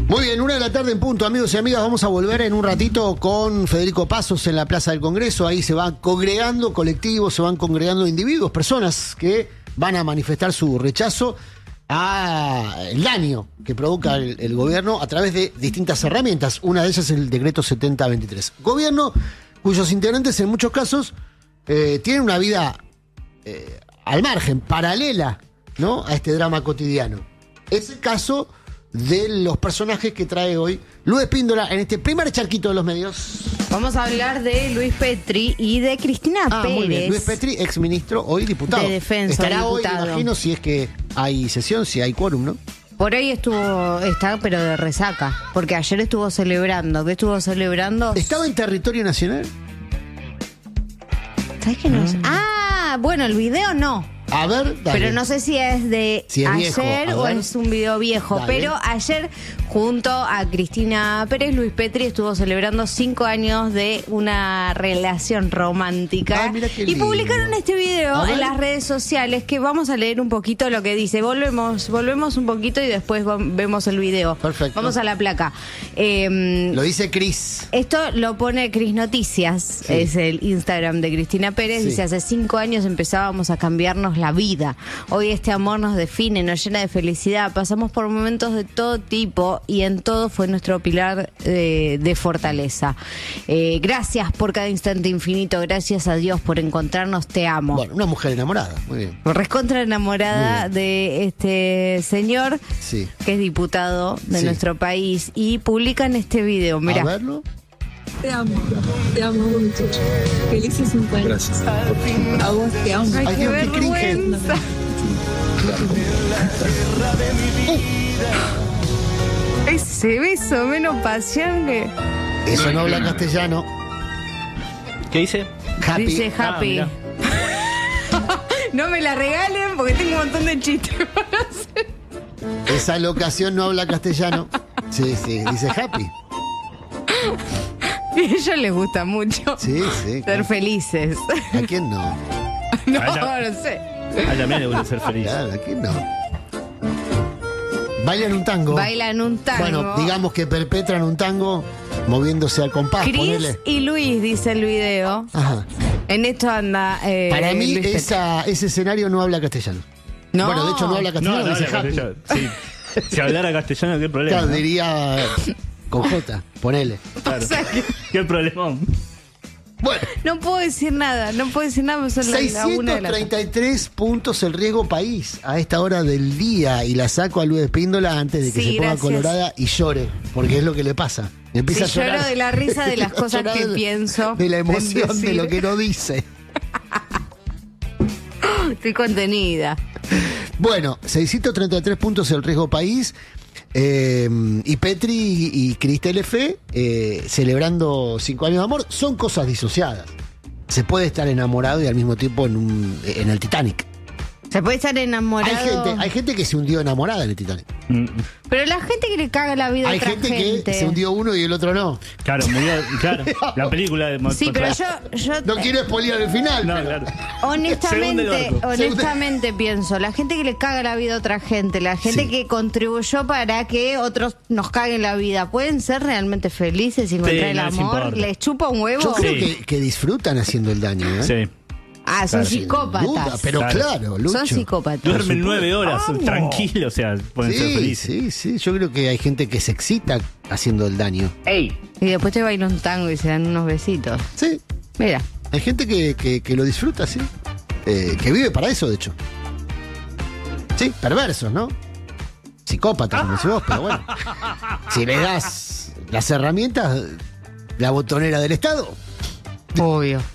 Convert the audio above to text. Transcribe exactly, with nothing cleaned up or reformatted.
Muy bien, una de la tarde en punto, amigos y amigas. Vamos a volver en un ratito con Federico Pasos en la Plaza del Congreso. Ahí se van congregando colectivos, se van congregando individuos, personas que van a manifestar su rechazo al daño que provoca el, el gobierno a través de distintas herramientas. Una de ellas es el decreto setenta veintitrés. Gobierno cuyos integrantes en muchos casos eh, tienen una vida eh, al margen, paralela, ¿no?, a este drama cotidiano. Es el caso de los personajes que trae hoy Luis Espíndola en este primer charquito de los medios. Vamos a hablar de Luis Petri y de Cristina ah, Pérez. Muy bien. Luis Petri, exministro, hoy diputado. De Defensa, Estará diputado. hoy, me imagino, si es que hay sesión, si hay quórum, ¿no? Por ahí estuvo, está pero de resaca, porque ayer estuvo celebrando. ¿Qué estuvo celebrando? ¿Estaba en territorio nacional? ¿Sabes qué no? Mm. Ah, bueno, el video no. A ver, dale. Pero no sé si es de si es ayer viejo, o es un video viejo. Dale. Pero ayer, junto a Cristina Pérez, Luis Petri estuvo celebrando cinco años de una relación romántica. Ay, mira qué y lindo. publicaron este video en las redes sociales, que vamos a leer un poquito lo que dice. Volvemos, volvemos un poquito y después vemos el video. Perfecto. Vamos a la placa. Eh, Lo dice Cris. Esto lo pone Cris Noticias, Sí. es el Instagram de Cristina Pérez. Sí. Dice: hace cinco años empezábamos a cambiarnos la vida. Hoy este amor nos define, nos llena de felicidad. Pasamos por momentos de todo tipo y en todo fue nuestro pilar de, de fortaleza. Eh, gracias por cada instante infinito. Gracias a Dios por encontrarnos. Te amo. Bueno, una mujer enamorada. Muy bien. Recontra enamorada de este señor, Sí. que es diputado de Sí. nuestro país, y publican este video. Mira. A verlo. Te amo, te amo mucho. Felices cinco años. Gracias. A vos te amo. Ay, Ay, qué Dios, qué cringe. vergüenza. Ese beso, menos pasión que... Eso no habla castellano. ¿Qué dice? Happy. Dice Ah, happy. mirá. No me la regalen porque tengo un montón de chistes para hacer. Esa locación no habla castellano. Sí, sí, dice happy. Y a ellos les gusta mucho Sí, sí. ser claro. felices. ¿A quién no? No, Ah, no sé. A la mía le gusta ser feliz. Claro, ¿a quién no? Bailan un tango. Bailan un tango. Bueno, digamos que perpetran un tango moviéndose al compás. Cris Ponele. y Luis, dice el video. Ajá. En esto anda... eh, Para mí Luis Petri. esa, ese escenario no habla castellano. No. Bueno, de hecho no habla No, castellano, no, dice habla happy. castellano. Sí. Si hablara castellano, qué problema. Claro, ¿no? diría con J, ponele. Claro. O sea que Qué problemón. Bueno, no puedo decir nada, no puedo decir nada. Son las- la una de la tarde. seiscientos treinta y tres puntos el riesgo país a esta hora del día, y la saco a Luis Espíndola antes de que Sí, se ponga gracias. colorada y llore, porque es lo que le pasa. Empieza Sí, a llorar. lloro de la risa de las cosas Llorar que de- pienso. De la emoción en de decir. lo que no dice. Estoy contenida. Bueno, seiscientos treinta y tres puntos el riesgo país. eh, y Petri y, y Cristel F eh, celebrando cinco años de amor. Son cosas disociadas. Se puede estar enamorado y al mismo tiempo en, un, en el Titanic. Se puede estar enamorado. Hay gente, hay gente que se hundió enamorada en el Titanic. Mm, Pero la gente que le caga la vida a Hay otra gente, gente. que se hundió uno y el otro no. Claro, murió, claro. La película de Mo- Sí, pero yo, yo No quiero spoilear el final. No, pero- claro. honestamente, Se hunde el barco. honestamente pienso, la gente que le caga la vida a otra gente, la gente Sí. que contribuyó para que otros nos caguen la vida, ¿pueden ser realmente felices y encontrar el no les amor? importa. ¿Les chupa un huevo? Yo creo Sí. que, que disfrutan haciendo el daño. ¿eh? Sí. Ah, son Claro. Sin psicópatas. duda, pero Claro. claro, Lucho. Son psicópatas. Duermen nueve horas, Amo. tranquilo, o sea, pueden ser Sí, felices. sí, sí. Yo creo que hay gente que se excita haciendo el daño. ¡Ey! Y después te baila un tango y se dan unos besitos. Sí. Mira. Hay gente que, que, que lo disfruta, sí. Eh, que vive para eso, de hecho. Sí, perversos, ¿no? Psicópatas, como decís vos, pero bueno. Si le das las herramientas, la botonera del Estado. Obvio.